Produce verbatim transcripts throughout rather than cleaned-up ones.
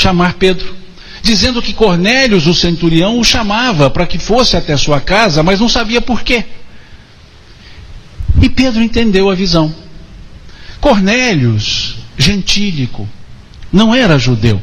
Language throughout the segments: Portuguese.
chamar Pedro, dizendo que Cornélios, o centurião, o chamava para que fosse até sua casa, mas não sabia por quê. E Pedro entendeu a visão. Cornélios, gentílico, não era judeu.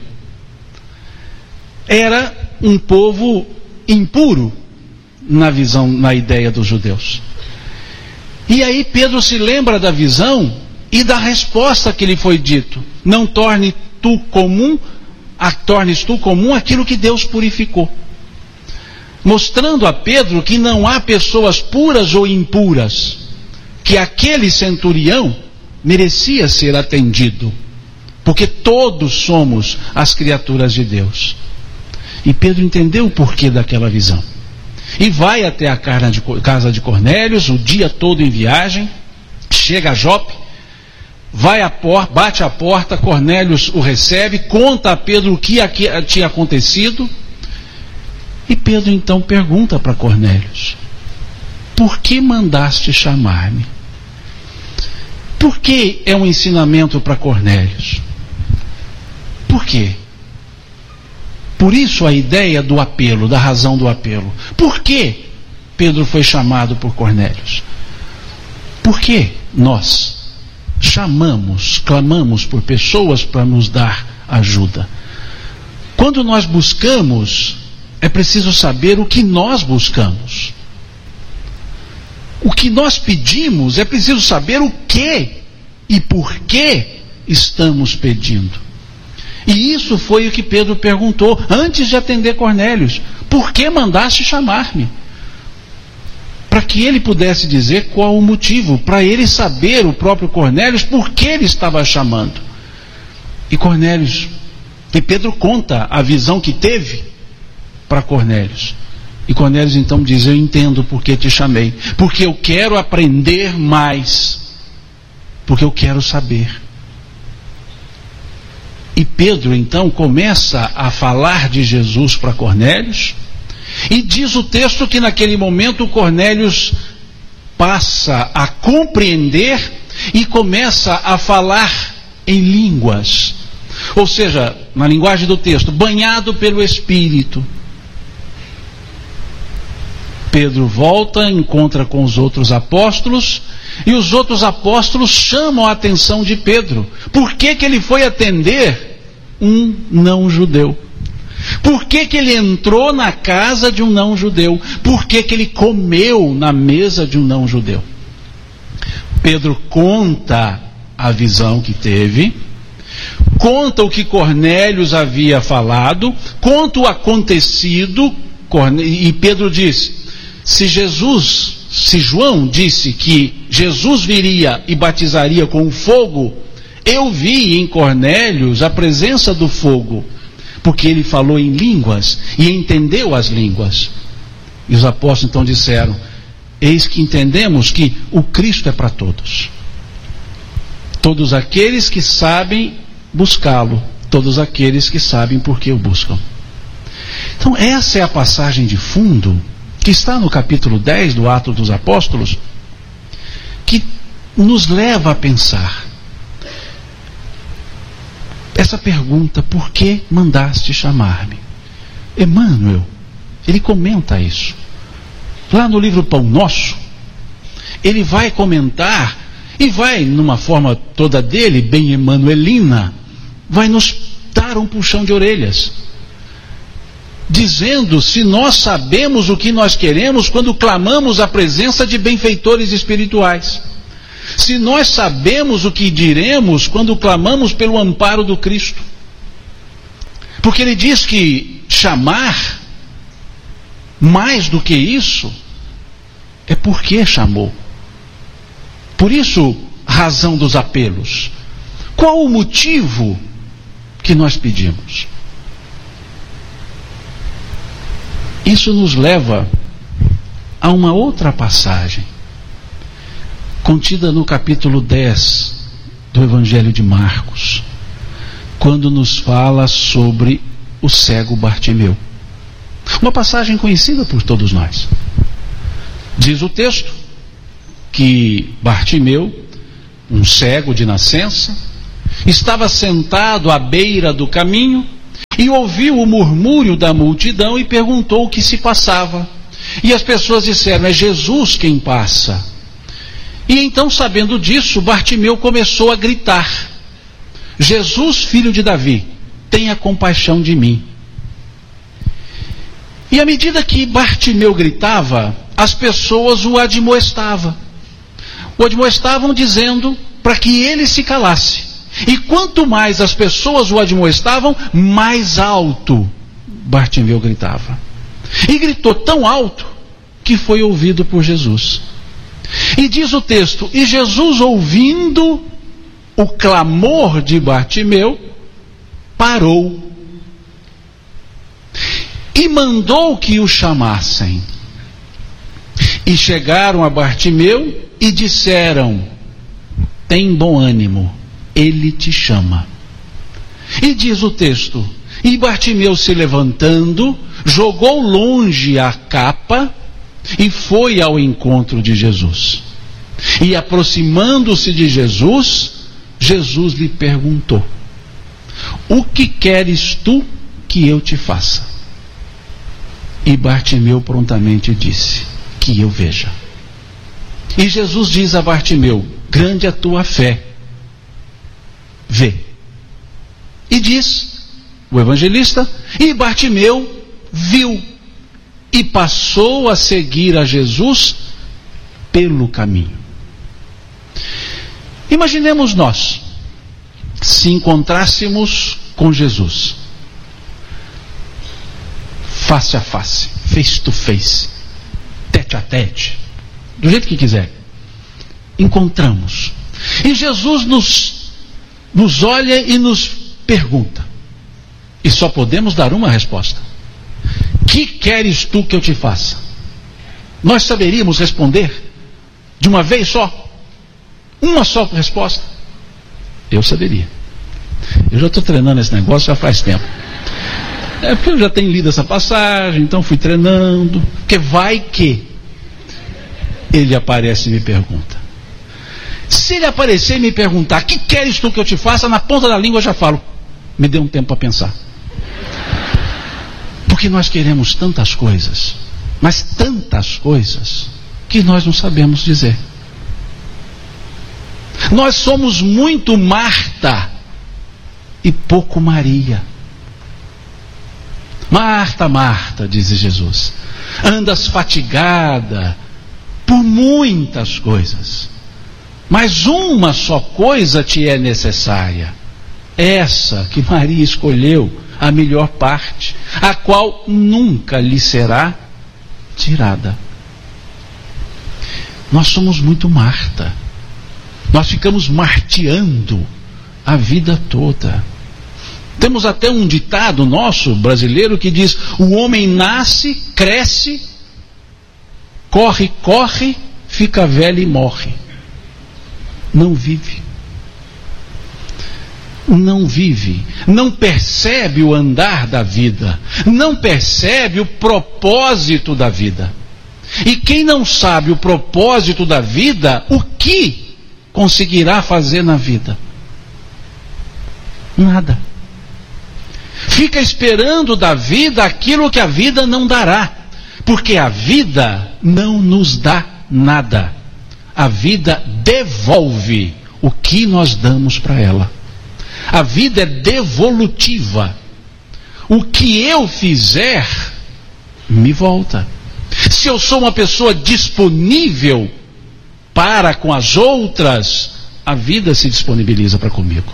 Era um povo impuro na visão, na ideia dos judeus. E aí Pedro se lembra da visão e da resposta que lhe foi dito: não torne tu comum, a, tornes tu comum aquilo que Deus purificou. Mostrando a Pedro que não há pessoas puras ou impuras, que aquele centurião merecia ser atendido, porque todos somos as criaturas de Deus. E Pedro entendeu o porquê daquela visão. E vai até a casa de Cornélios, o dia todo em viagem, chega a Jope, vai à porta, bate à porta, Cornélios o recebe, conta a Pedro o que aqui tinha acontecido. E Pedro então pergunta para Cornélios: por que mandaste chamar-me? Por que é um ensinamento para Cornélios? Por quê? Por isso a ideia do apelo, da razão do apelo. Por que Pedro foi chamado por Cornélios? Por que nós chamamos, clamamos por pessoas para nos dar ajuda? Quando nós buscamos, é preciso saber o que nós buscamos. O que nós pedimos, é preciso saber o que e por que estamos pedindo. E isso foi o que Pedro perguntou antes de atender Cornélios: por que mandaste chamar-me? Para que ele pudesse dizer qual o motivo, para ele saber, o próprio Cornélios, por que ele estava chamando. E Cornélios, e Pedro conta a visão que teve para Cornélios. E Cornélios então diz: eu entendo por que te chamei, porque eu quero aprender mais, porque eu quero saber. E Pedro então começa a falar de Jesus para Cornélios, e diz o texto que naquele momento Cornélios passa a compreender e começa a falar em línguas, ou seja, na linguagem do texto, banhado pelo Espírito. Pedro volta, encontra com os outros apóstolos, e os outros apóstolos chamam a atenção de Pedro. Por que que ele foi atender um não-judeu? Por que que ele entrou na casa de um não-judeu? Por que que ele comeu na mesa de um não-judeu? Pedro conta a visão que teve, conta o que Cornélios havia falado, conta o acontecido, e Pedro diz: se Jesus, se João disse que Jesus viria e batizaria com fogo, eu vi em Cornélios a presença do fogo, porque ele falou em línguas e entendeu as línguas. E os apóstolos então disseram: eis que entendemos que o Cristo é para todos, todos aqueles que sabem buscá-lo, todos aqueles que sabem por que o buscam. Então essa é a passagem de fundo que está no capítulo dez do Atos dos Apóstolos, que nos leva a pensar essa pergunta: por que mandaste chamar-me? Emmanuel, ele comenta isso. Lá no livro Pão Nosso, ele vai comentar, e vai, numa forma toda dele, bem emmanuelina, vai nos dar um puxão de orelhas, dizendo se nós sabemos o que nós queremos quando clamamos a presença de benfeitores espirituais, se nós sabemos o que diremos quando clamamos pelo amparo do Cristo. Porque ele diz que chamar, mais do que isso, é porque chamou. Por isso, razão dos apelos. Qual o motivo que nós pedimos? Isso nos leva a uma outra passagem, contida no capítulo dez do Evangelho de Marcos, quando nos fala sobre o cego Bartimeu. Uma passagem conhecida por todos nós. Diz o texto que Bartimeu, um cego de nascença, estava sentado à beira do caminho E ouviu o murmúrio da multidão e perguntou o que se passava. E as pessoas disseram: é Jesus quem passa. E então, sabendo disso, Bartimeu começou a gritar: Jesus, filho de Davi, tenha compaixão de mim. E à medida que Bartimeu gritava, as pessoas o admoestavam. O admoestavam dizendo para que ele se calasse. E quanto mais as pessoas o admoestavam, mais alto Bartimeu gritava. E gritou tão alto que foi ouvido por Jesus. E diz o texto: e Jesus, ouvindo o clamor de Bartimeu, parou e mandou que o chamassem. E chegaram a Bartimeu e disseram: tem bom ânimo, ele te chama. E diz o texto: e Bartimeu, se levantando, jogou longe a capa e foi ao encontro de Jesus. E aproximando-se de Jesus, Jesus lhe perguntou: o que queres tu que eu te faça? E Bartimeu prontamente disse: que eu veja. E Jesus diz a Bartimeu: grande a tua fé, vê. E diz o evangelista: e Bartimeu viu e passou a seguir a Jesus pelo caminho. Imaginemos nós, se encontrássemos com Jesus, face a face, face to face, tete a tete, do jeito que quiser. Encontramos. E Jesus nos, nos olha e nos pergunta. E só podemos dar uma resposta: que queres tu que eu te faça? Nós saberíamos responder de uma vez só? Uma só resposta? Eu saberia. Eu já estou treinando esse negócio já faz tempo. É porque eu já tenho lido essa passagem, então fui treinando. Porque vai que ele aparece e me pergunta. Se ele aparecer e me perguntar: que queres tu que eu te faça? Na ponta da língua eu já falo: me dê um tempo para pensar. Porque nós queremos tantas coisas, mas tantas coisas, que nós não sabemos dizer. Nós somos muito Marta e pouco Maria. Marta, Marta, diz Jesus, andas fatigada por muitas coisas, mas uma só coisa te é necessária, essa que Maria escolheu, a melhor parte, a qual nunca lhe será tirada. Nós somos muito Marta. Nós ficamos marteando a vida toda. Temos até um ditado nosso brasileiro que diz: o homem nasce, cresce, corre, corre, fica velho e morre. Não vive. Não vive, não percebe o andar da vida, não percebe o propósito da vida. E quem não sabe o propósito da vida, o que conseguirá fazer na vida? Nada. Fica esperando da vida aquilo que a vida não dará, porque a vida não nos dá nada. A vida devolve o que nós damos para ela. A vida é devolutiva. O que eu fizer, me volta. Se eu sou uma pessoa disponível para com as outras, a vida se disponibiliza para comigo.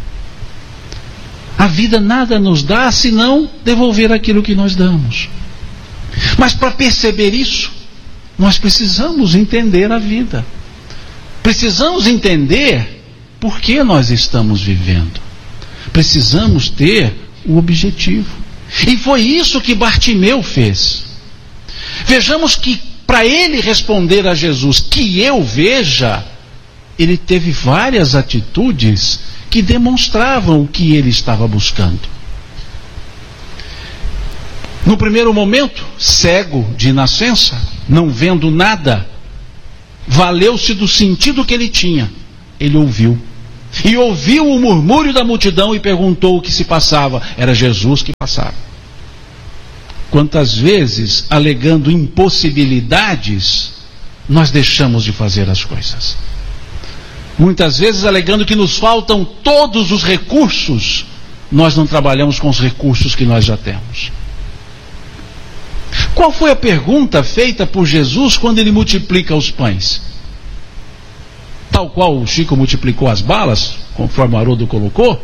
A vida nada nos dá senão devolver aquilo que nós damos. Mas para perceber isso, nós precisamos entender a vida. Precisamos entender por que nós estamos vivendo. Precisamos ter o objetivo. E foi isso que Bartimeu fez. Vejamos que para ele responder a Jesus, que eu veja, ele teve várias atitudes que demonstravam o que ele estava buscando. No primeiro momento, cego de nascença, não vendo nada, valeu-se do sentido que ele tinha. Ele ouviu. e ouviu o murmúrio da multidão e perguntou o que se passava. Era Jesus que passava. Quantas vezes, alegando impossibilidades, nós deixamos de fazer as coisas? Muitas vezes, alegando que nos faltam todos os recursos, nós não trabalhamos com os recursos que nós já temos. Qual foi a pergunta feita por Jesus quando ele multiplica os pães? Tal qual o Chico multiplicou as balas, conforme o Haroldo colocou,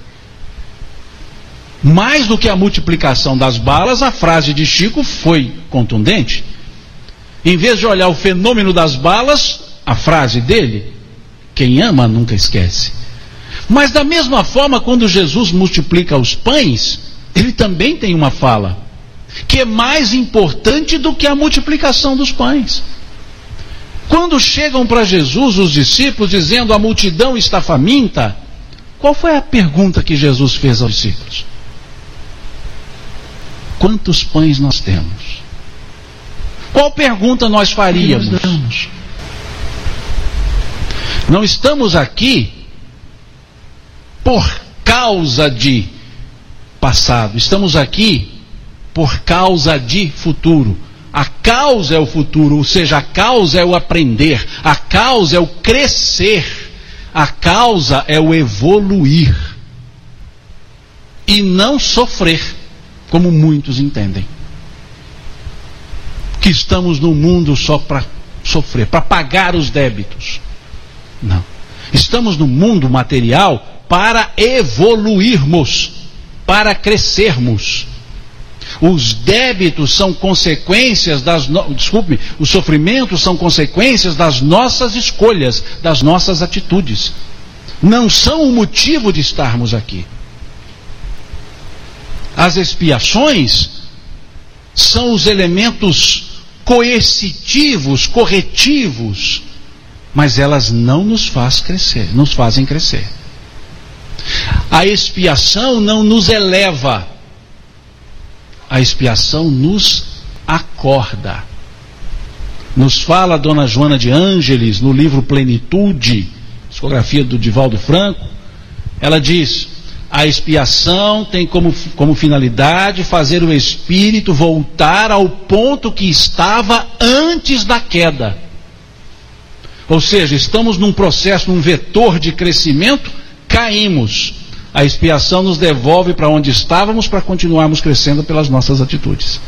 mais do que a multiplicação das balas, a frase de Chico foi contundente. Em vez de olhar o fenômeno das balas, a frase dele, quem ama nunca esquece. Mas da mesma forma, quando Jesus multiplica os pães, ele também tem uma fala, que é mais importante do que a multiplicação dos pães. Quando chegam para Jesus os discípulos dizendo a multidão está faminta, qual foi a pergunta que Jesus fez aos discípulos? Quantos pães nós temos? Qual pergunta nós faríamos? Não estamos aqui por causa de passado, estamos aqui por causa de futuro. A causa é o futuro, ou seja, a causa é o aprender, a causa é o crescer, a causa é o evoluir. E não sofrer, como muitos entendem. Que estamos no mundo só para sofrer, para pagar os débitos. Não. Estamos no mundo material para evoluirmos, para crescermos. Os débitos são consequências das no... desculpe, os sofrimentos são consequências das nossas escolhas, das nossas atitudes. Não são o motivo de estarmos aqui. As expiações são os elementos coercitivos, corretivos, mas elas não nos faz crescer, nos fazem crescer. A expiação não nos eleva. A expiação nos acorda. Nos fala a Dona Joana de Ângeles, no livro Plenitude, psicografia do Divaldo Franco. Ela diz: a expiação tem como, como finalidade fazer o espírito voltar ao ponto que estava antes da queda. Ou seja, estamos num processo, num vetor de crescimento, caímos. A expiação nos devolve para onde estávamos para continuarmos crescendo pelas nossas atitudes.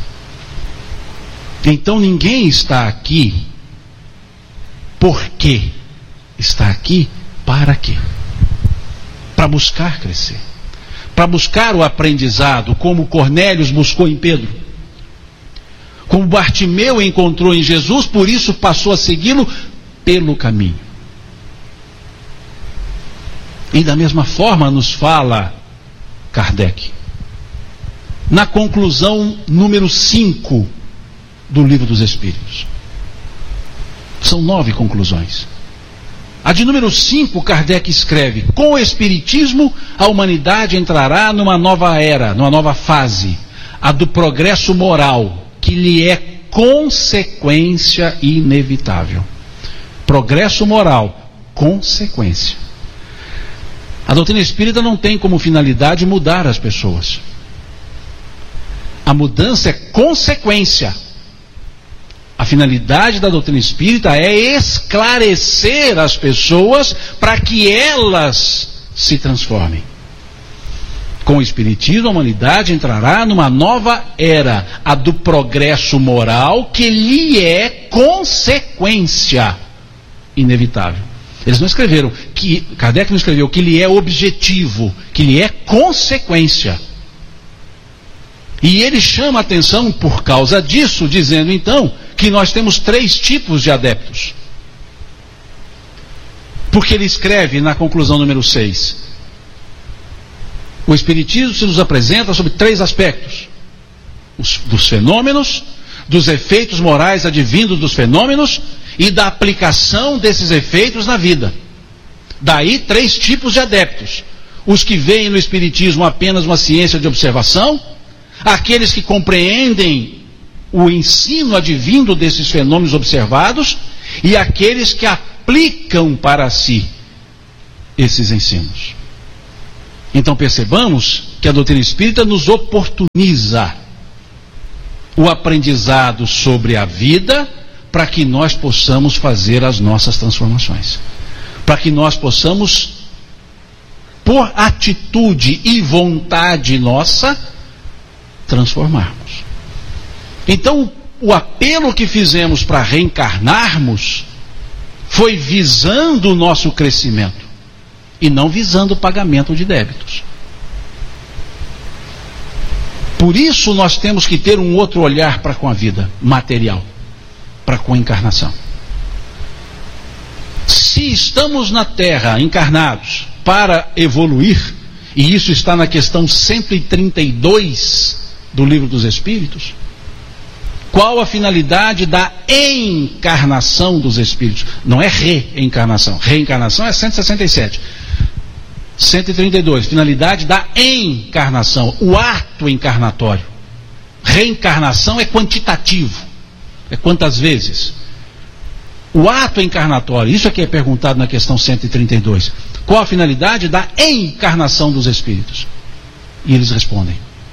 Então ninguém está aqui por quê? Está aqui para quê? Para buscar crescer. Para buscar o aprendizado, como Cornélios buscou em Pedro. Como Bartimeu encontrou em Jesus, por isso passou a segui-lo pelo caminho. E da mesma forma nos fala Kardec, na conclusão número cinco do Livro dos Espíritos. São nove conclusões. A de número cinco, Kardec escreve: com o Espiritismo, a humanidade entrará numa nova era, numa nova fase, a do progresso moral, que lhe é consequência inevitável. Progresso moral, consequência. A doutrina espírita não tem como finalidade mudar as pessoas. A mudança é consequência. A finalidade da doutrina espírita é esclarecer as pessoas para que elas se transformem. Com o Espiritismo, a humanidade entrará numa nova era, a do progresso moral, que lhe é consequência inevitável. Eles não escreveram, que Kardec não escreveu que lhe é objetivo, que lhe é consequência. E ele chama a atenção por causa disso, dizendo então que nós temos três tipos de adeptos. Porque ele escreve na conclusão número seis: o Espiritismo se nos apresenta sobre três aspectos: os, dos fenômenos, dos efeitos morais advindos dos fenômenos e da aplicação desses efeitos na vida. Daí três tipos de adeptos: os que veem no Espiritismo apenas uma ciência de observação, aqueles que compreendem o ensino advindo desses fenômenos observados, e aqueles que aplicam para si esses ensinos. Então percebamos que a doutrina espírita nos oportuniza o aprendizado sobre a vida para que nós possamos fazer as nossas transformações. Para que nós possamos, por atitude e vontade nossa, transformarmos. Então, o apelo que fizemos para reencarnarmos foi visando o nosso crescimento e não visando o pagamento de débitos. Por isso nós temos que ter um outro olhar para com a vida material, para com a encarnação. Se estamos na Terra encarnados para evoluir, e isso está na questão cento e trinta e dois do Livro dos Espíritos, qual a finalidade da encarnação dos espíritos? Não é reencarnação. Reencarnação é cento e sessenta e sete. cento e trinta e dois. Finalidade da encarnação. O ato encarnatório. Reencarnação é quantitativo. É quantas vezes? O ato encarnatório. Isso aqui é perguntado na questão cento e trinta e dois. Qual a finalidade da encarnação dos espíritos? E eles respondem: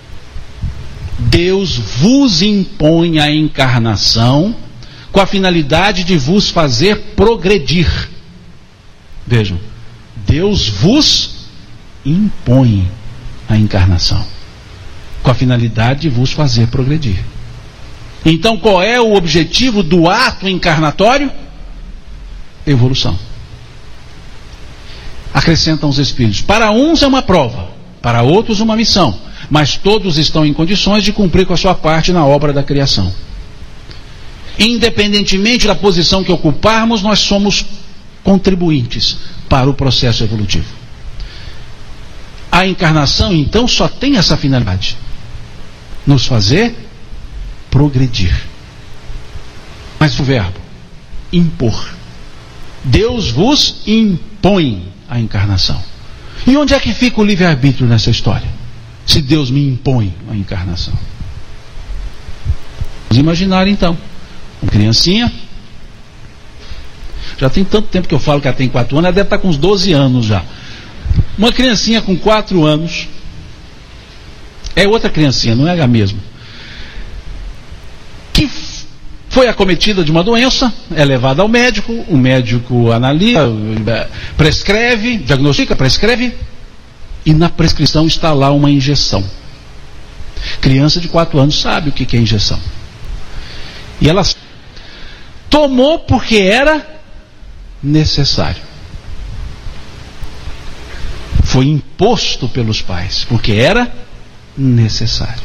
Deus vos impõe a encarnação com a finalidade de vos fazer progredir. Vejam, Deus vos impõe a encarnação com a finalidade de vos fazer progredir. Então, qual é o objetivo do ato encarnatório? Evolução. Acrescentam os espíritos: para uns é uma prova, para outros uma missão, mas todos estão em condições de cumprir com a sua parte na obra da criação. Independentemente da posição que ocuparmos, nós somos contribuintes para o processo evolutivo. A encarnação, então, só tem essa finalidade: nos fazer progredir. Mas o verbo impor. Deus vos impõe a encarnação. E onde é que fica o livre-arbítrio nessa história? Se Deus me impõe a encarnação. Vamos imaginar então, uma criancinha, já tem tanto tempo que eu falo que ela tem quatro anos, ela deve estar com uns doze anos já. Uma criancinha com quatro anos, é outra criancinha, não é a mesma, que foi acometida de uma doença, é levada ao médico, o médico analisa, prescreve, diagnostica, prescreve, e na prescrição está lá uma injeção. Criança de quatro anos sabe o que é injeção. E ela tomou porque era necessário. Foi imposto pelos pais porque era necessário.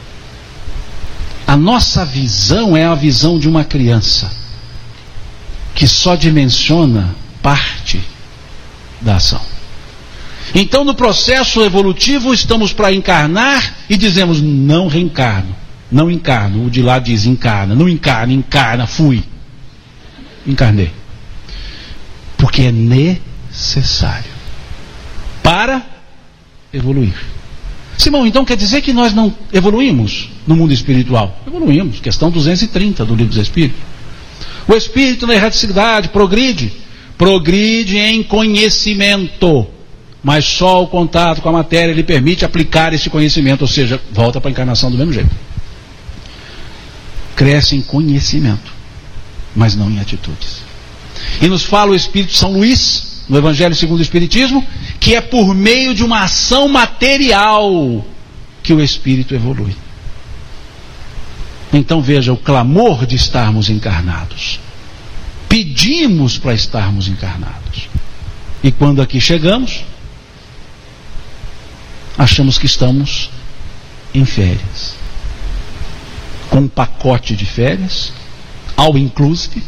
A nossa visão é a visão de uma criança que só dimensiona parte da ação. Então, no processo evolutivo, estamos para encarnar e dizemos: não reencarno, não encarno. O de lá diz: encarna, não encarna, encarna, fui. Encarnei. Porque é necessário para evoluir. Simão, então quer dizer que nós não evoluímos no mundo espiritual? Evoluímos. Questão duzentos e trinta do Livro dos Espíritos. O espírito na erraticidade progride. Progride em conhecimento. Mas só o contato com a matéria lhe permite aplicar esse conhecimento, ou seja, volta para a encarnação do mesmo jeito. Cresce em conhecimento, mas não em atitudes. E nos fala o Espírito São Luís, no Evangelho segundo o Espiritismo, que é por meio de uma ação material que o espírito evolui. Então veja o clamor de estarmos encarnados. Pedimos para estarmos encarnados. E quando aqui chegamos, achamos que estamos em férias, com um pacote de férias, all inclusive,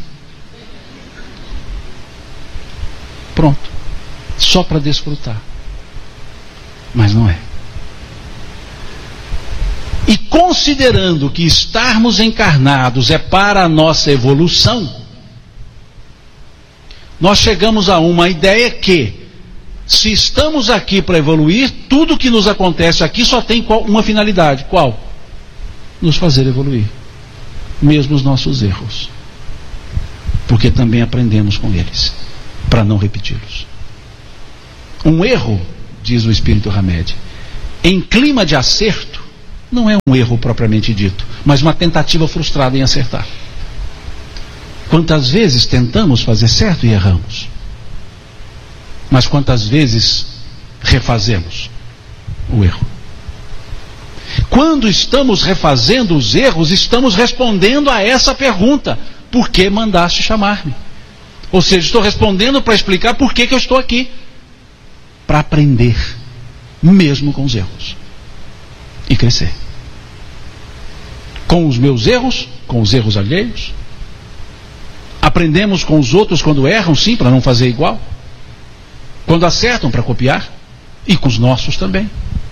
pronto, só para desfrutar. Mas não é. E considerando que estarmos encarnados é para a nossa evolução, nós chegamos a uma ideia que, se estamos aqui para evoluir, tudo que nos acontece aqui só tem uma finalidade. Qual? Nos fazer evoluir, mesmo os nossos erros, porque também aprendemos com eles, para não repeti-los. Um erro, diz o Espírito Hamed, em clima de acerto, não é um erro propriamente dito, mas uma tentativa frustrada em acertar. Quantas vezes tentamos fazer certo e erramos? Mas quantas vezes refazemos o erro? Quando estamos refazendo os erros, estamos respondendo a essa pergunta: por que mandaste chamar-me? Ou seja, estou respondendo para explicar por que, que eu estou aqui. Para aprender, mesmo com os erros, e crescer. Com os meus erros, com os erros alheios. Aprendemos com os outros quando erram, sim, para não fazer igual. Quando acertam, para copiar. E com os nossos também.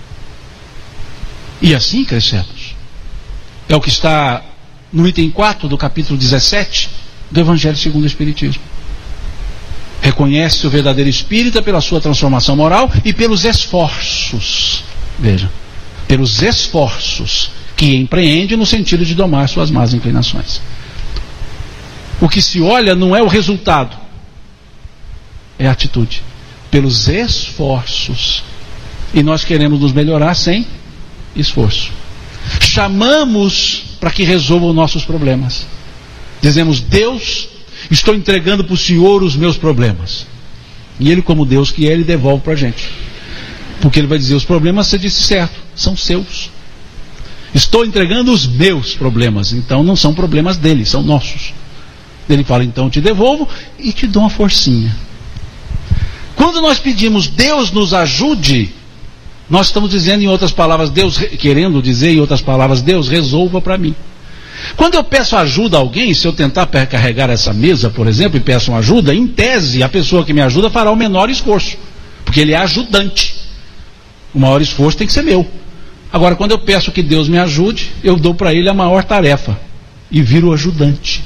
E assim crescemos. É o que está no item quatro do capítulo dezessete do Evangelho segundo o Espiritismo. Reconhece o verdadeiro espírita pela sua transformação moral e pelos esforços. Veja, pelos esforços que empreende no sentido de domar suas más inclinações. O que se olha não é o resultado, é a atitude. Pelos esforços. E nós queremos nos melhorar sem esforço. Chamamos para que resolva os nossos problemas. Dizemos: Deus, estou entregando para o Senhor os meus problemas. E Ele, como Deus que é, Ele devolve para a gente. Porque Ele vai dizer: os problemas, você disse certo, são seus. Estou entregando os meus problemas. Então não são problemas dele, são nossos. Ele fala: então eu te devolvo e te dou uma forcinha. Quando nós pedimos Deus nos ajude, nós estamos dizendo em outras palavras, Deus, querendo dizer em outras palavras, Deus resolva para mim. Quando eu peço ajuda a alguém, se eu tentar carregar essa mesa, por exemplo, e peço uma ajuda, em tese, a pessoa que me ajuda fará o menor esforço, porque ele é ajudante. O maior esforço tem que ser meu. Agora, quando eu peço que Deus me ajude, eu dou para ele a maior tarefa e viro ajudante.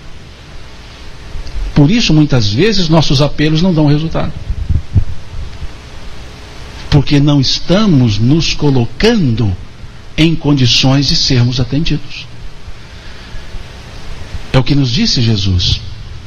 Por isso, muitas vezes, nossos apelos não dão resultado. Porque não estamos nos colocando em condições de sermos atendidos. É o que nos disse Jesus: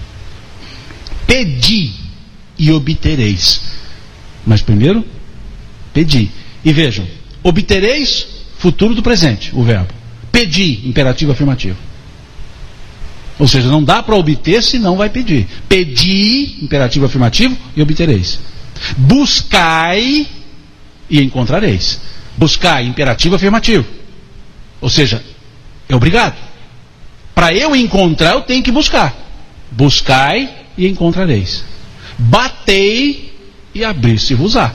pedi e obtereis. Mas primeiro, pedi. E vejam, obtereis, futuro do presente, o verbo. Pedi, imperativo afirmativo. Ou seja, não dá para obter se não vai pedir. Pedi, imperativo afirmativo, e obtereis. Buscai e encontrareis. Buscai, imperativo afirmativo. Ou seja, é obrigado. Para eu encontrar, eu tenho que buscar. Buscai e encontrareis. Batei e abrir-se-vos-á.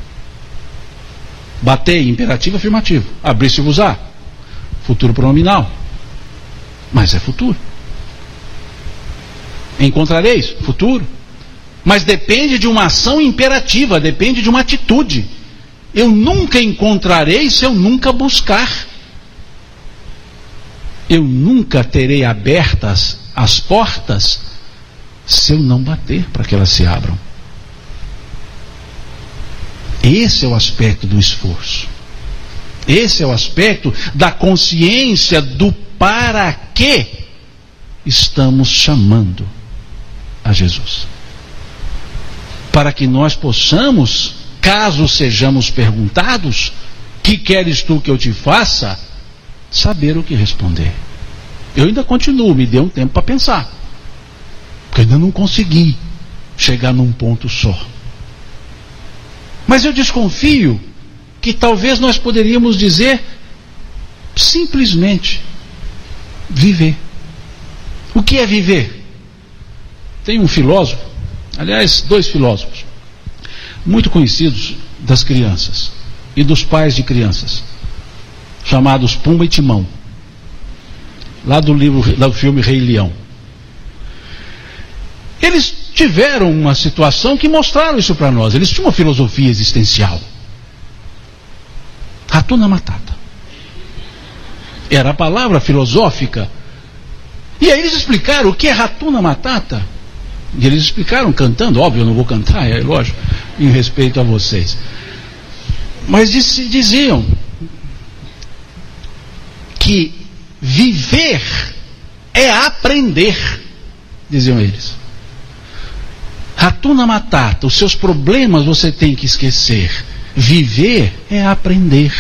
Batei, imperativo afirmativo. Abrir-se-vos-á. Futuro pronominal. Mas é futuro. Encontrareis, futuro. Mas depende de uma ação imperativa, depende de uma atitude. Eu nunca encontrarei se eu nunca buscar. Eu nunca terei abertas as portas se eu não bater para que elas se abram. Esse é o aspecto do esforço. Esse é o aspecto da consciência do para que estamos chamando a Jesus. Para que nós possamos, caso sejamos perguntados, que queres tu que eu te faça? Saber o que responder. Eu ainda continuo, me dê um tempo para pensar. Porque ainda não consegui chegar num ponto só. Mas eu desconfio que talvez nós poderíamos dizer simplesmente viver. O que é viver? Tem um filósofo, aliás, dois filósofos, muito conhecidos das crianças e dos pais de crianças, chamados Pumba e Timão, lá do livro, do filme Rei Leão. Eles tiveram uma situação que mostraram isso para nós. Eles tinham uma filosofia existencial. Hakuna Matata era a palavra filosófica. E aí eles explicaram o que é Hakuna Matata. E eles explicaram cantando. Óbvio, eu não vou cantar, é lógico, em respeito a vocês. Mas diziam que viver é aprender, diziam eles. Hatuna Matata, os seus problemas você tem que esquecer. Viver é aprender.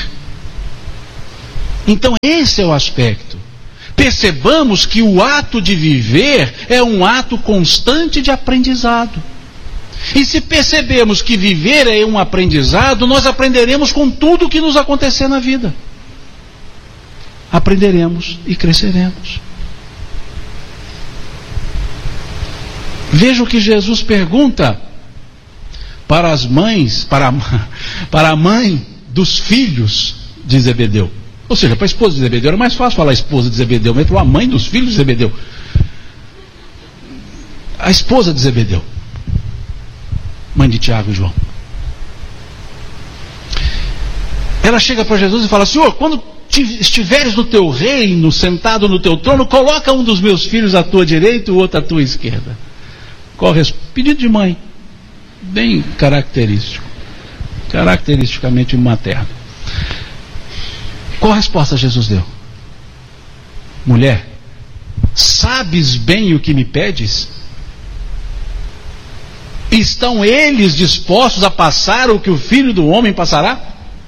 Então esse é o aspecto. Percebamos que o ato de viver é um ato constante de aprendizado. E se percebemos que viver é um aprendizado, nós aprenderemos com tudo que nos acontecer na vida. Aprenderemos e cresceremos. Veja o que Jesus pergunta para as mães, para, para a mãe dos filhos de Zebedeu. Ou seja, para a esposa de Zebedeu, era mais fácil falar esposa de Zebedeu, mas para a mãe dos filhos de Zebedeu. A esposa de Zebedeu, mãe de Tiago e João. Ela chega para Jesus e fala: Senhor, quando estiveres no teu reino, sentado no teu trono, coloca um dos meus filhos à tua direita e o outro à tua esquerda. Qual o pedido de mãe? Bem característico. Caracteristicamente materno. Qual a resposta Jesus deu? Mulher, sabes bem o que me pedes? Estão eles dispostos a passar o que o Filho do Homem passará?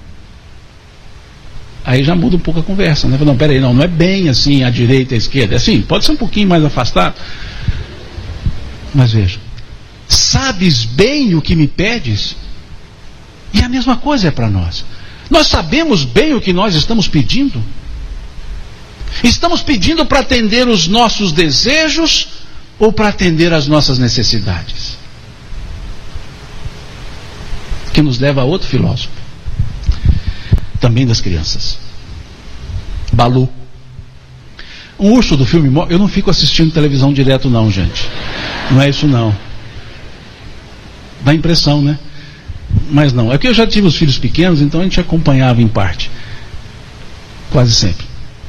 Aí já muda um pouco a conversa, né? Não, peraí, não, não é bem assim, à direita e à esquerda. É assim, pode ser um pouquinho mais afastado. Mas veja, sabes bem o que me pedes? E a mesma coisa é para nós. Nós sabemos bem o que nós estamos pedindo? Estamos pedindo para atender os nossos desejos ou para atender as nossas necessidades? Que nos leva a outro filósofo, também das crianças, Balu. Um urso do filme, eu não fico assistindo televisão direto não, gente. Não é isso não. Dá impressão, né? Mas não, é que eu já tive os filhos pequenos, então a gente acompanhava em parte. Quase sempre.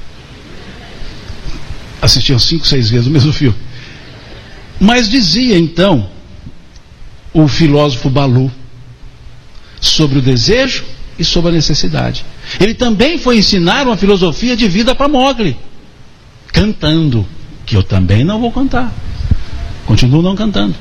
Assistiam cinco, seis vezes o mesmo filme. Mas dizia então o filósofo Balu sobre o desejo e sobre a necessidade. Ele também foi ensinar uma filosofia de vida para Mowgli, cantando, que eu também não vou cantar. Continuo não cantando.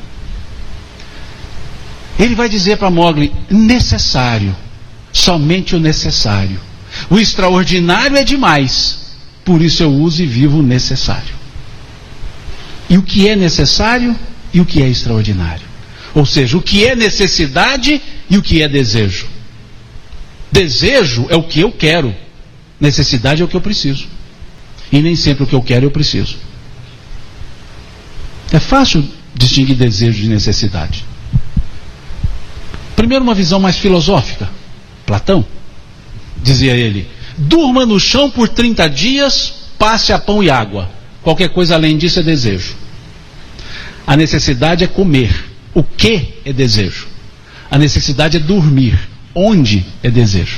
Ele vai dizer para Mowgli: necessário, somente o necessário. O extraordinário é demais, por isso eu uso e vivo o necessário. E o que é necessário e o que é extraordinário? Ou seja, o que é necessidade e o que é desejo. Desejo é o que eu quero, necessidade é o que eu preciso. E nem sempre o que eu quero eu preciso. É fácil distinguir desejo de necessidade. Primeiro, uma visão mais filosófica. Platão, dizia ele: durma no chão por trinta dias, passe a pão e água. Qualquer coisa além disso é desejo. A necessidade é comer. O que é desejo? A necessidade é dormir. Onde é desejo?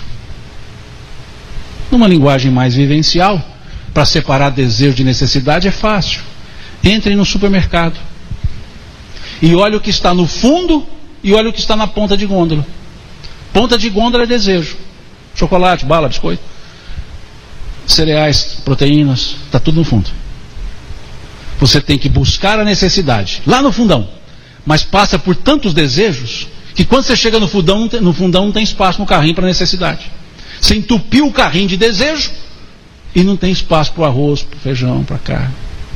Numa linguagem mais vivencial, para separar desejo de necessidade é fácil. Entre no supermercado e olha o que está no fundo e olha o que está na ponta de gôndola. Ponta de gôndola é desejo. Chocolate, bala, biscoito, cereais, proteínas, está tudo no fundo. Você tem que buscar a necessidade lá no fundão, mas passa por tantos desejos que quando você chega no fundão, não tem, no fundão não tem espaço no carrinho para necessidade. Você entupiu o carrinho de desejo e não tem espaço para o arroz, para o feijão, para a carne.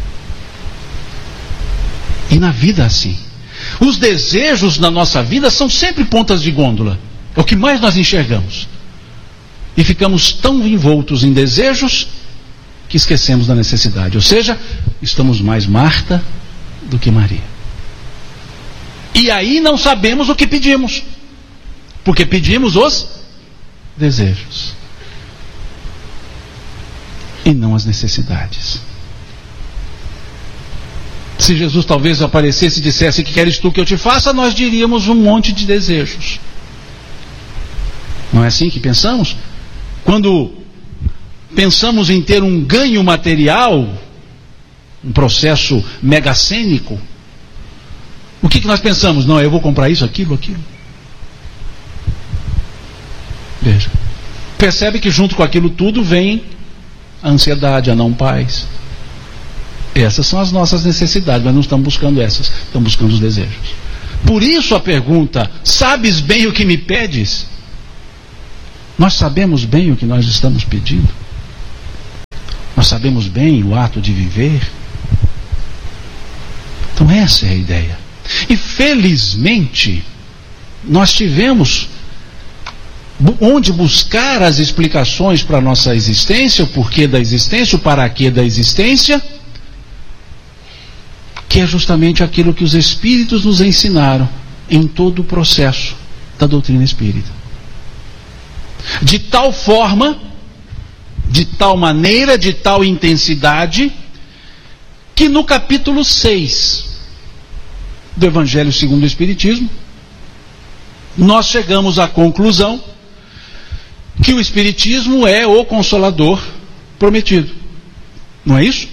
E na vida assim. Os desejos na nossa vida são sempre pontas de gôndola. É o que mais nós enxergamos. E ficamos tão envoltos em desejos que esquecemos da necessidade. Ou seja, estamos mais Marta do que Maria. E aí não sabemos o que pedimos. Porque pedimos os desejos. E não as necessidades. Se Jesus talvez aparecesse e dissesse: que queres tu que eu te faça? Nós diríamos um monte de desejos. Não é assim que pensamos? Quando pensamos em ter um ganho material, um processo megacênico, o que, que nós pensamos? Não, eu vou comprar isso, aquilo, aquilo. Veja. Percebe que junto com aquilo tudo vem a ansiedade, a não paz. Essas são as nossas necessidades, mas não estamos buscando essas, estamos buscando os desejos. Por isso a pergunta: sabes bem o que me pedes? Nós sabemos bem o que nós estamos pedindo? Nós sabemos bem o ato de viver? Então essa é a ideia. E felizmente nós tivemos onde buscar as explicações para a nossa existência, o porquê da existência, o para quê da existência, que é justamente aquilo que os Espíritos nos ensinaram em todo o processo da doutrina espírita. De tal forma, de tal maneira, de tal intensidade, que no capítulo seis do Evangelho segundo o Espiritismo, nós chegamos à conclusão que o Espiritismo é o Consolador prometido. Não é isso?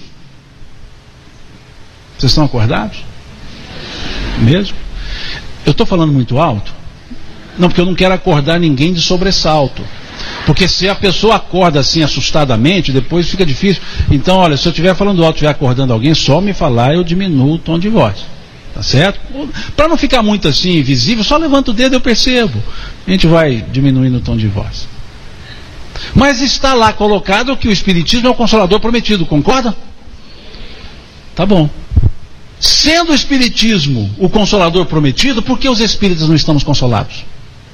Vocês estão acordados? Mesmo? Eu estou falando muito alto? Não, porque eu não quero acordar ninguém de sobressalto. Porque se a pessoa acorda assim assustadamente, depois fica difícil. Então, olha, se eu estiver falando alto, estiver acordando alguém, só me falar, eu diminuo o tom de voz. Tá certo? Para não ficar muito assim invisível, só levanta o dedo e eu percebo. A gente vai diminuindo o tom de voz. Mas está lá colocado que o Espiritismo é o Consolador prometido, concorda? Tá bom. Sendo o Espiritismo o Consolador prometido, por que os espíritas não estamos consolados?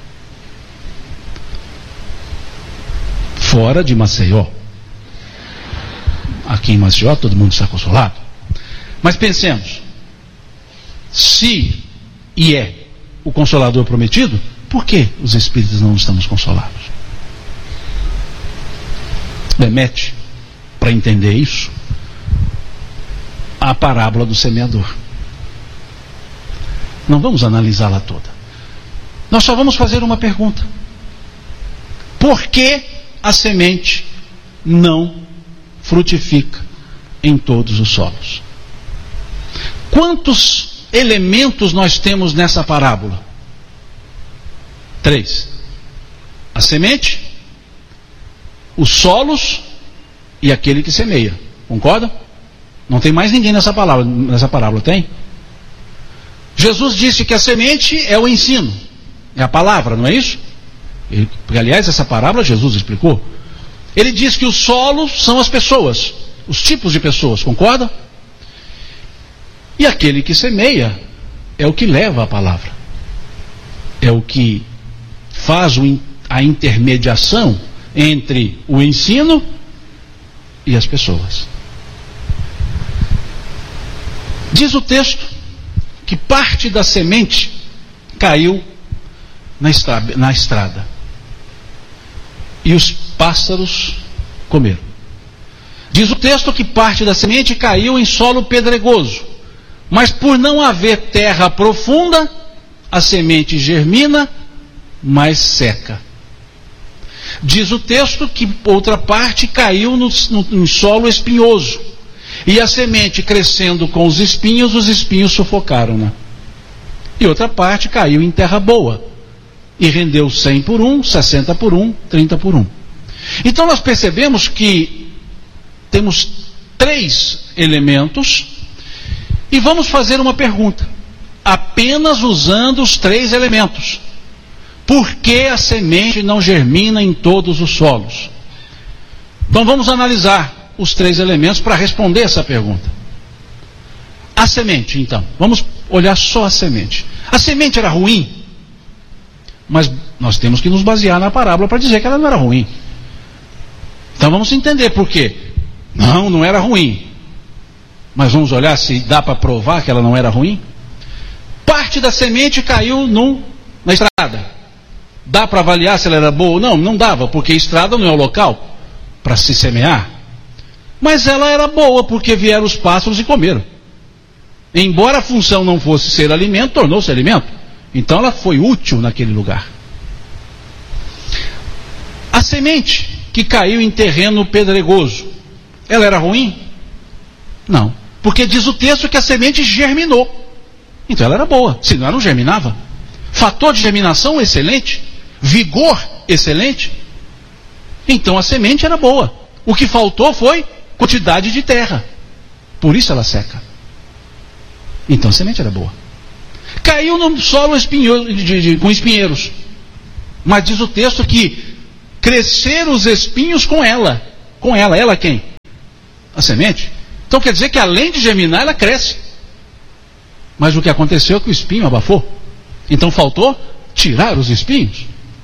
Fora de Maceió. Aqui em Maceió todo mundo está consolado. Mas pensemos, se e é o Consolador prometido, por que os espíritas não estamos consolados? Remete, para entender isso, a parábola do semeador. Não vamos analisá-la toda. Nós só vamos fazer uma pergunta: por que a semente não frutifica em todos os solos? Quantos elementos nós temos nessa parábola? Três: a semente, os solos e aquele que semeia. Concorda? Não tem mais ninguém nessa palavra, nessa parábola, tem? Jesus disse que a semente é o ensino, é a palavra, não é isso? Ele, porque, aliás, essa parábola Jesus explicou. Ele diz que os solos são as pessoas, os tipos de pessoas, concorda? E aquele que semeia é o que leva a palavra, é o que faz o, a intermediação entre o ensino e as pessoas. Diz o texto que parte da semente caiu na estrada, na estrada e os pássaros comeram. Diz o texto que parte da semente caiu em solo pedregoso, mas por não haver terra profunda, a semente germina, mas seca. Diz o texto que outra parte caiu no, no, em solo espinhoso, e a semente crescendo com os espinhos, os espinhos sufocaram-na. E outra parte caiu em terra boa, e rendeu cem por um, sessenta por um, trinta por um. Então nós percebemos que temos três elementos, e vamos fazer uma pergunta, apenas usando os três elementos. Por que a semente não germina em todos os solos? Então vamos analisar os três elementos para responder essa pergunta. A semente, então, vamos olhar só a semente. A semente era ruim? Mas nós temos que nos basear na parábola para dizer que ela não era ruim. Então vamos entender por quê. Não, não era ruim. Mas vamos olhar se dá para provar que ela não era ruim? Parte da semente caiu no, na estrada. Dá para avaliar se ela era boa ou não? Não dava, porque estrada não é o local para se semear. Mas ela era boa, porque vieram os pássaros e comeram. Embora a função não fosse ser alimento, tornou-se alimento. Então ela foi útil naquele lugar. A semente que caiu em terreno pedregoso, ela era ruim? Não. Porque diz o texto que a semente germinou. Então ela era boa, senão ela não germinava. Fator de germinação excelente. Vigor excelente. Então a semente era boa. O que faltou foi quantidade de terra. Por isso ela seca. Então a semente era boa. Caiu num solo espinho, de, de, com espinheiros. Mas diz o texto que cresceram os espinhos com ela. Com ela. Ela quem? A semente. Então quer dizer que além de germinar, ela cresce. Mas o que aconteceu é que o espinho abafou. Então faltou tirar os espinhos.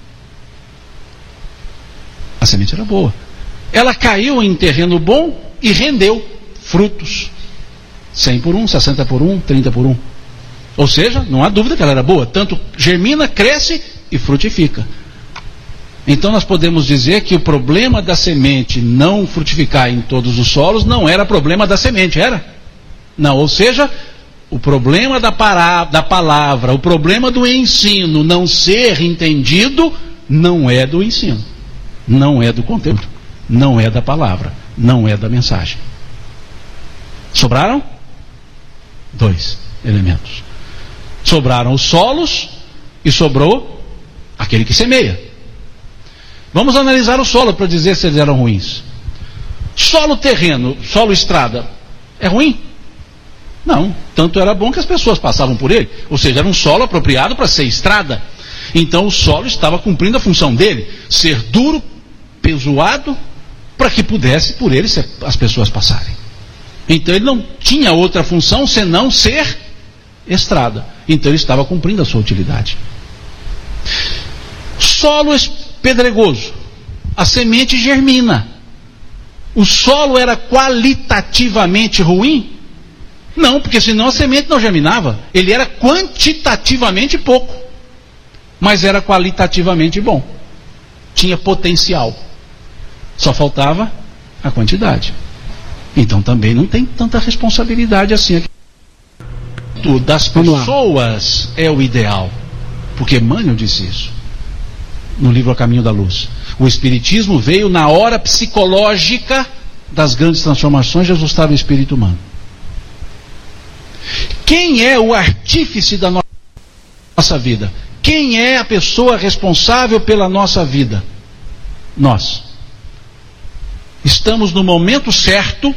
A semente era boa. Ela caiu em terreno bom e rendeu frutos. cem por um, sessenta por um, trinta por um. Ou seja, não há dúvida que ela era boa. Tanto germina, cresce e frutifica. Então nós podemos dizer que o problema da semente não frutificar em todos os solos não era problema da semente, era? Não, ou seja, o problema da, pará, da palavra, o problema do ensino não ser entendido, não é do ensino, não é do conteúdo, não é da palavra, não é da mensagem. Sobraram dois elementos. Sobraram os solos e sobrou aquele que semeia. Vamos analisar o solo para dizer se eles eram ruins. Solo terreno, solo estrada, é ruim? Não, tanto era bom que as pessoas passavam por ele. Ou seja, era um solo apropriado para ser estrada. Então o solo estava cumprindo a função dele, ser duro, pesoado, para que pudesse por ele as pessoas passarem. Então ele não tinha outra função senão ser estrada. Então ele estava cumprindo a sua utilidade. Solo pedregoso, a semente germina. O solo era qualitativamente ruim? Não, porque senão a semente não germinava. Ele era quantitativamente pouco, mas era qualitativamente bom. Tinha potencial. Só faltava a quantidade. Então também não tem tanta responsabilidade assim. O das pessoas é o ideal, porque Emmanuel disse isso no livro A Caminho da Luz. O Espiritismo veio na hora psicológica das grandes transformações de ajustar o espírito humano. Quem é o artífice da nossa vida? Quem é a pessoa responsável pela nossa vida? Nós. Estamos no momento certo,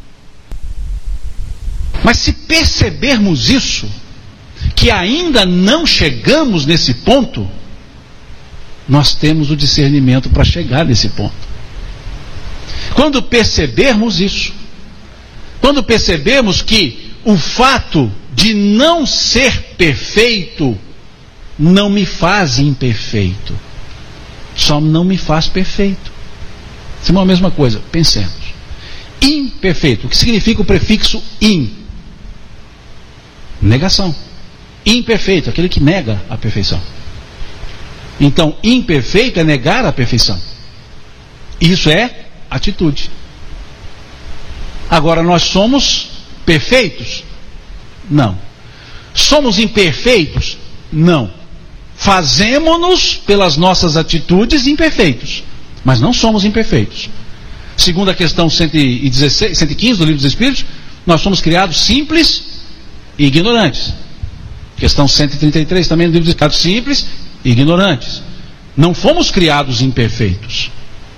mas se percebermos isso, que ainda não chegamos nesse ponto, nós temos o discernimento para chegar nesse ponto. Quando percebermos isso, quando percebermos que o fato de não ser perfeito não me faz imperfeito, só não me faz perfeito. Isso é a mesma coisa, pensemos. Imperfeito, o que significa o prefixo in? Negação. Imperfeito, aquele que nega a perfeição. Então, imperfeito é negar a perfeição. Isso é atitude. Agora, nós somos perfeitos? Não. Somos imperfeitos? Não. Fazemo-nos pelas nossas atitudes imperfeitos, mas não somos imperfeitos. Segundo a questão cento e dezesseis, cento e quinze do Livro dos Espíritos, nós somos criados simples e ignorantes. Questão cento e trinta e três também do Livro dos Espíritos, simples e ignorantes. Não fomos criados imperfeitos.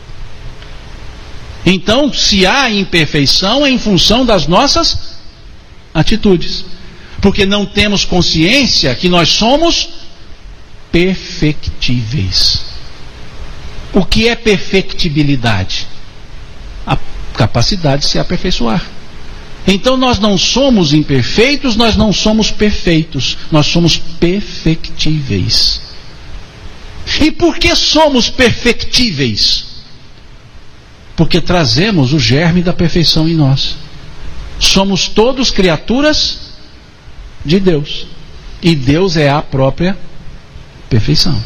Então, se há imperfeição, é em função das nossas atitudes. Porque não temos consciência que nós somos perfectíveis. O que é perfectibilidade? A capacidade de se aperfeiçoar. Então nós não somos imperfeitos, nós não somos perfeitos, nós somos perfectíveis. E por que somos perfectíveis? Porque trazemos o germe da perfeição em nós. Somos todos criaturas de Deus. E Deus é a própria perfeição.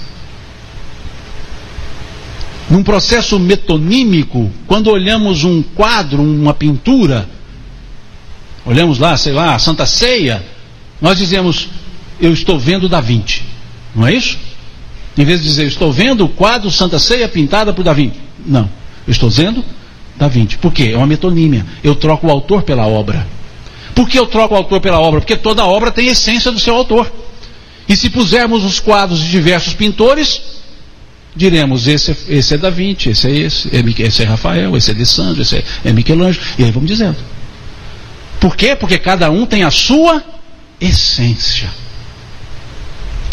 Num processo metonímico, quando olhamos um quadro, uma pintura, olhamos lá, sei lá, a Santa Ceia, nós dizemos, eu estou vendo Da Vinci. Não é isso? Em vez de dizer, eu estou vendo o quadro Santa Ceia pintada por Da Vinci. Não, eu estou dizendo Da Vinci. Por quê? É uma metonímia. Eu troco o autor pela obra. Por que eu troco o autor pela obra? Porque toda obra tem a essência do seu autor. E se pusermos os quadros de diversos pintores, diremos, esse é, esse é Da Vinci, esse é esse, esse é Rafael, esse é De Sandro, esse é, é Michelangelo, e aí vamos dizendo. Por quê? Porque cada um tem a sua essência.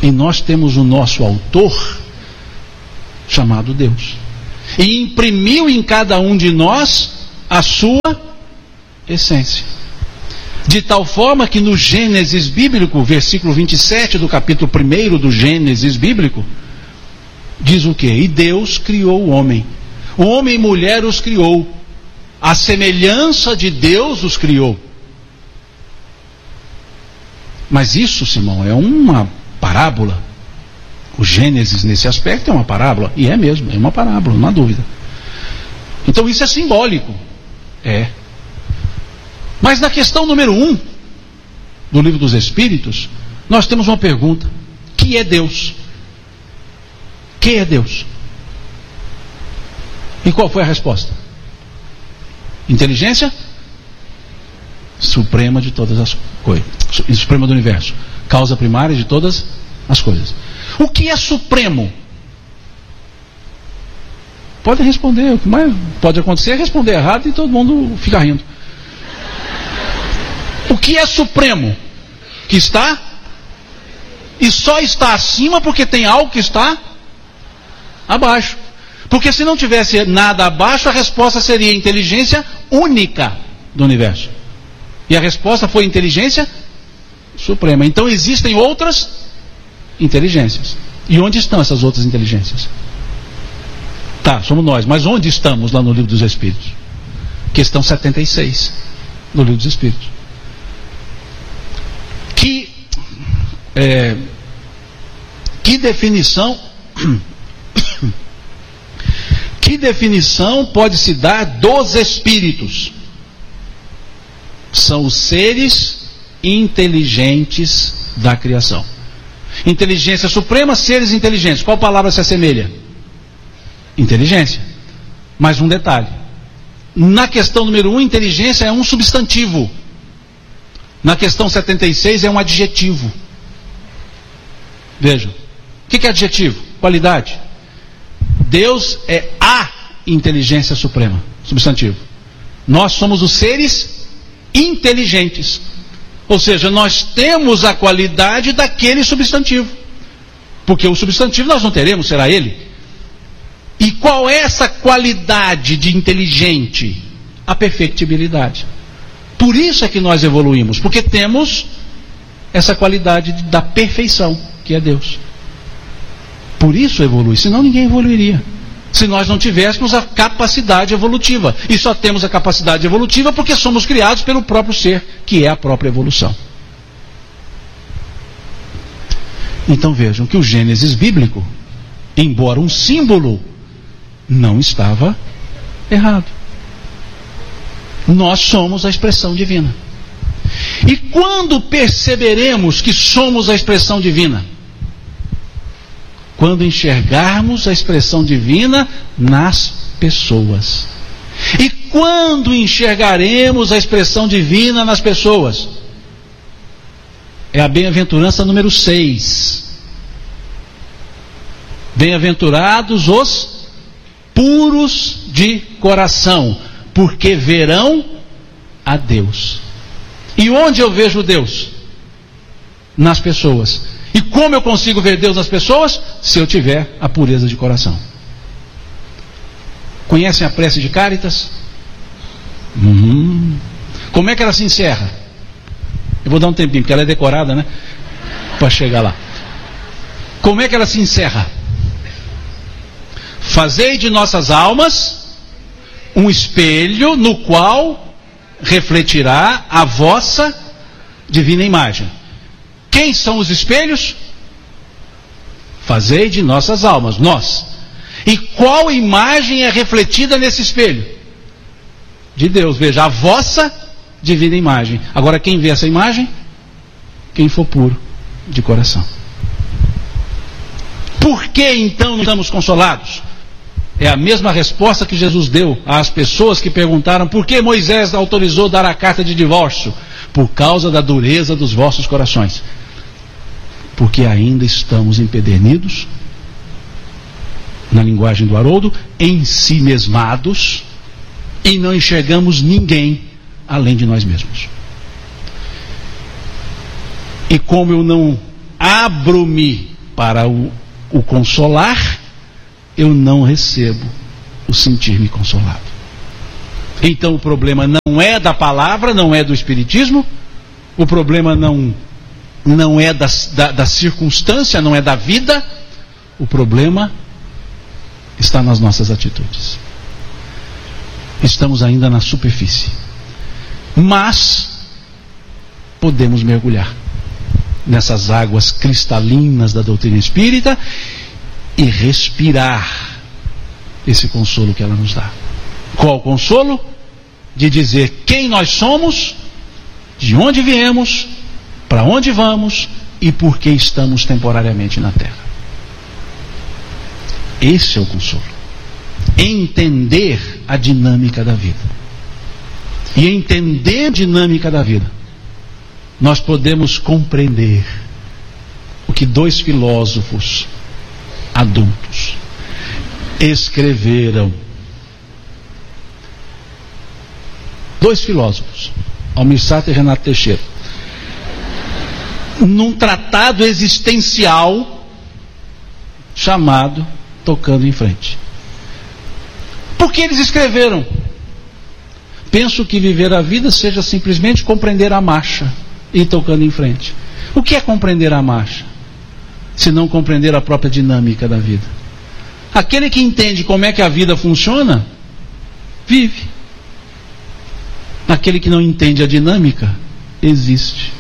E nós temos o nosso autor chamado Deus. E imprimiu em cada um de nós a sua essência. De tal forma que no Gênesis bíblico, versículo vinte e sete do capítulo primeiro do Gênesis bíblico, diz o quê? E Deus criou o homem. O homem e mulher os criou. A semelhança de Deus os criou. Mas isso, Simão, é uma parábola. O Gênesis nesse aspecto é uma parábola. E é mesmo, é uma parábola, não há dúvida. Então isso é simbólico. É. Mas na questão número um do Livro dos Espíritos, nós temos uma pergunta: que é Deus? Que é Deus? E qual foi a resposta? Inteligência suprema de todas as coisas, suprema do universo, causa primária de todas as coisas. O que é supremo? Pode responder, o que mais pode acontecer é responder errado e todo mundo fica rindo. O que é supremo? Que está? E só está acima porque tem algo que está abaixo. Porque se não tivesse nada abaixo, a resposta seria inteligência única do universo. E a resposta foi inteligência suprema. Então existem outras inteligências. E onde estão essas outras inteligências? Tá, somos nós. Mas onde estamos lá no Livro dos Espíritos? Questão setenta e seis do Livro dos Espíritos. Que, é, que definição que definição pode se dar dos espíritos? São os seres inteligentes da criação. Inteligência suprema, seres inteligentes. Qual palavra se assemelha? Inteligência. Mais um detalhe: na questão número um, inteligência é um substantivo. Na questão setenta e seis é um adjetivo. Vejam, o que é adjetivo? Qualidade. Deus é a inteligência suprema, substantivo. Nós somos os seres inteligentes. Ou seja, nós temos a qualidade daquele substantivo. Porque o substantivo nós não teremos, será ele. E qual é essa qualidade de inteligente? A perfectibilidade. Por isso é que nós evoluímos, porque temos essa qualidade da perfeição, que é Deus. Por isso evolui, senão ninguém evoluiria. Se nós não tivéssemos a capacidade evolutiva. E só temos a capacidade evolutiva porque somos criados pelo próprio ser, que é a própria evolução. Então vejam que o Gênesis bíblico, embora um símbolo, não estava errado. Nós somos a expressão divina. E quando perceberemos que somos a expressão divina? Quando enxergarmos a expressão divina nas pessoas. E quando enxergaremos a expressão divina nas pessoas? É a bem-aventurança número seis. Bem-aventurados os puros de coração, porque verão a Deus. E onde eu vejo Deus? Nas pessoas. E como eu consigo ver Deus nas pessoas? Se eu tiver a pureza de coração. Conhecem a prece de Cáritas? Uhum. Como é que ela se encerra? Eu vou dar um tempinho, porque ela é decorada, né? Para chegar lá. Como é que ela se encerra? Fazei de nossas almas um espelho no qual refletirá a vossa divina imagem. Quem são os espelhos? Fazei de nossas almas, nós. E qual imagem é refletida nesse espelho? De Deus. Veja, a vossa divina imagem. Agora, quem vê essa imagem? Quem for puro de coração. Por que então não estamos consolados? É a mesma resposta que Jesus deu às pessoas que perguntaram por que Moisés autorizou dar a carta de divórcio. Por causa da dureza dos vossos corações. Porque ainda estamos empedernidos, na linguagem do Haroldo, em si mesmados, e não enxergamos ninguém além de nós mesmos. E como eu não abro-me para o, o consolar, eu não recebo o sentir-me consolado. Então o problema não é da palavra, não é do Espiritismo, o problema não, não é da, da, da circunstância, não é da vida, o problema está nas nossas atitudes. Estamos ainda na superfície, mas podemos mergulhar nessas águas cristalinas da doutrina espírita e respirar esse consolo que ela nos dá. Qual o consolo? De dizer quem nós somos, de onde viemos, para onde vamos e por que estamos temporariamente na Terra. Esse é o consolo. Entender a dinâmica da vida. E entender a dinâmica da vida, nós podemos compreender o que dois filósofos adultos escreveram. Dois filósofos, Almir Sater e Renato Teixeira, num tratado existencial chamado Tocando em Frente. Por que eles escreveram? Penso que viver a vida seja simplesmente compreender a marcha e ir tocando em frente. O que é compreender a marcha? Se não compreender a própria dinâmica da vida. Aquele que entende como é que a vida funciona, vive. Aquele que não entende a dinâmica, existe,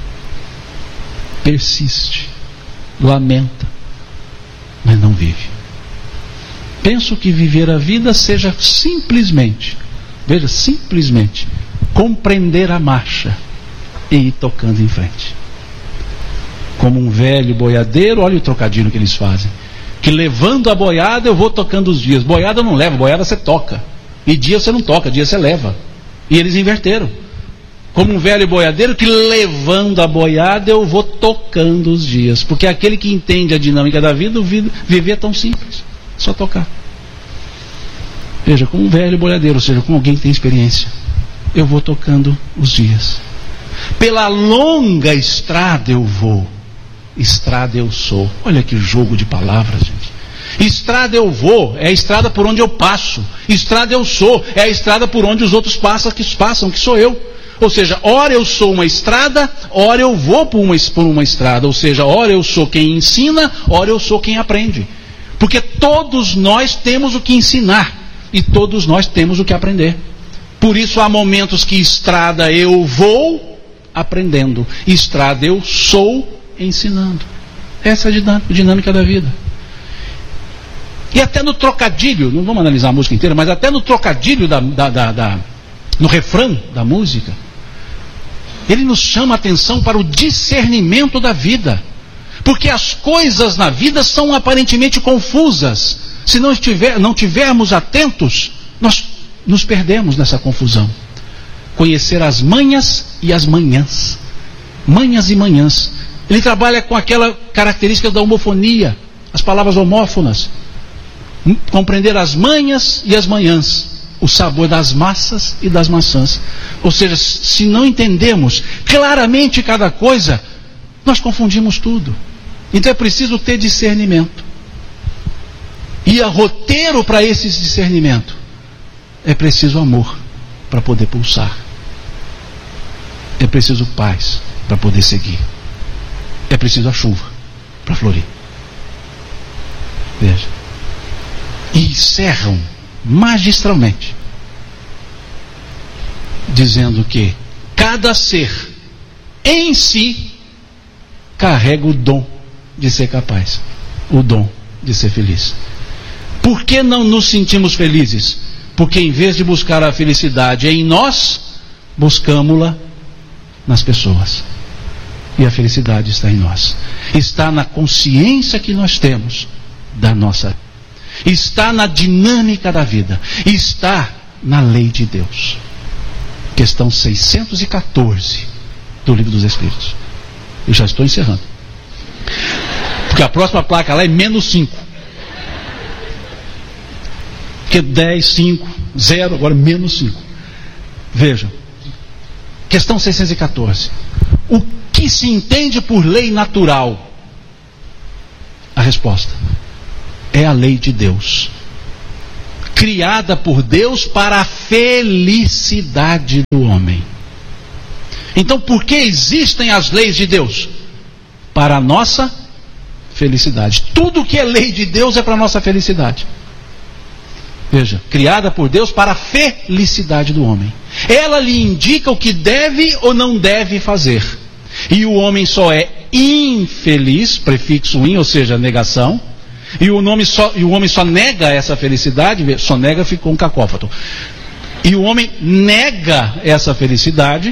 persiste, lamenta, mas não vive. Penso que viver a vida seja simplesmente, veja, simplesmente, compreender a marcha e ir tocando em frente. Como um velho boiadeiro, olha o trocadilho que eles fazem, que levando a boiada eu vou tocando os dias. Boiada não leva, boiada você toca, e dia você não toca, dia você leva. E eles inverteram. Como um velho boiadeiro que levando a boiada eu vou tocando os dias. Porque aquele que entende a dinâmica da vida, o viver é tão simples, só tocar. Veja, como um velho boiadeiro, ou seja, como alguém que tem experiência, eu vou tocando os dias. Pela longa estrada eu vou, estrada eu sou. Olha que jogo de palavras, gente. Estrada eu vou, é a estrada por onde eu passo. Estrada eu sou, é a estrada por onde os outros passam, que passam, que sou eu. Ou seja, ora eu sou uma estrada, ora eu vou por uma, por uma estrada. Ou seja, ora eu sou quem ensina, ora eu sou quem aprende. Porque todos nós temos o que ensinar e todos nós temos o que aprender. Por isso há momentos que estrada eu vou aprendendo, estrada eu sou ensinando. Essa é a dinâmica da vida. E até no trocadilho, não vamos analisar a música inteira, mas até no trocadilho, da, da, da, da, no refrão da música, ele nos chama a atenção para o discernimento da vida. Porque as coisas na vida são aparentemente confusas. Se não, estiver, não tivermos atentos, nós nos perdemos nessa confusão. Conhecer as manhas e as manhãs. Manhas e manhãs. Ele trabalha com aquela característica da homofonia, as palavras homófonas. Compreender as manhas e as manhãs, o sabor das massas e das maçãs. Ou seja, se não entendemos claramente cada coisa, nós confundimos tudo. Então é preciso ter discernimento. E a roteiro para esse discernimento é preciso amor para poder pulsar. É preciso paz para poder seguir. É preciso a chuva para florir. Veja. E encerram magistralmente dizendo que cada ser em si carrega o dom de ser capaz, o dom de ser feliz. Por que não nos sentimos felizes? Porque em vez de buscar a felicidade em nós, buscamos-la nas pessoas. E a felicidade está em nós. Está na consciência que nós temos da nossa vida. Está na dinâmica da vida. Está na lei de Deus. Questão seiscentos e quatorze do Livro dos Espíritos. Eu já estou encerrando. Porque a próxima placa lá é menos cinco. Porque dez, cinco, zero, agora menos cinco. Vejam. Questão seiscentos e quatorze. O que se entende por lei natural resposta é a lei de Deus, criada por Deus para a felicidade do homem. Então, por que existem as leis de Deus? Para a nossa felicidade. Tudo que é lei de Deus é para a nossa felicidade. Veja, criada por Deus para a felicidade do homem. Ela lhe indica o que deve ou não deve fazer. E o homem só é infeliz, prefixo in, ou seja, negação. E o, nome só, e o homem só nega essa felicidade, só nega ficou um cacófato. E o homem nega essa felicidade.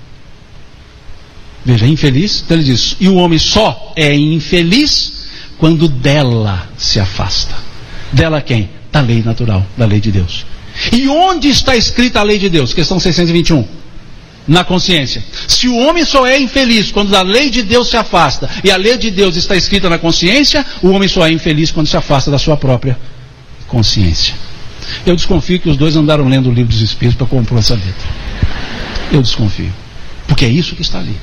Veja, infeliz, então ele diz, e o homem só é infeliz quando dela se afasta. Dela quem? Da lei natural, da lei de Deus. E onde está escrita a lei de Deus? Questão seiscentos e vinte e um. Na consciência. Se o homem só é infeliz quando da lei de Deus se afasta, e a lei de Deus está escrita na consciência, o homem só é infeliz quando se afasta da sua própria consciência. Eu desconfio que os dois andaram lendo o livro dos Espíritos para compor essa letra. Eu desconfio. Porque é isso que está ali.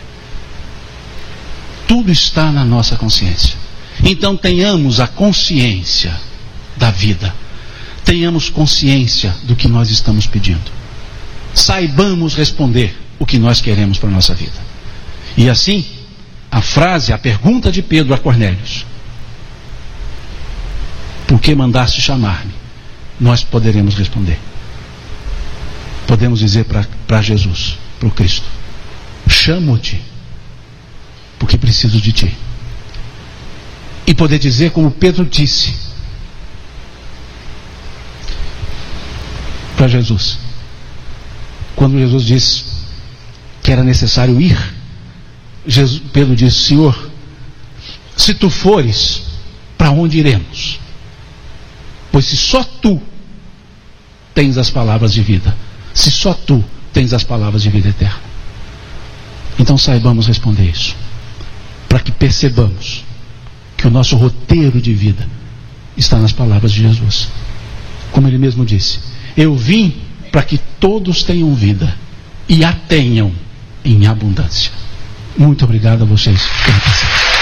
Tudo está na nossa consciência. Então tenhamos a consciência da vida. Tenhamos consciência do que nós estamos pedindo. Saibamos responder o que nós queremos para a nossa vida. E assim, a frase, a pergunta de Pedro a Cornélios: por que mandaste chamar-me? Nós poderemos responder. Podemos dizer para Jesus, para o Cristo: chamo-te, porque preciso de ti. E poder dizer como Pedro disse para Jesus, quando Jesus disse que era necessário ir, Jesus, Pedro disse: Senhor, se tu fores, para onde iremos? Pois se só tu tens as palavras de vida, se só tu tens as palavras de vida eterna. Então saibamos responder isso, para que percebamos que o nosso roteiro de vida está nas palavras de Jesus. Como ele mesmo disse: eu vim para que todos tenham vida e a tenham em abundância. Muito obrigado a vocês pela paciência.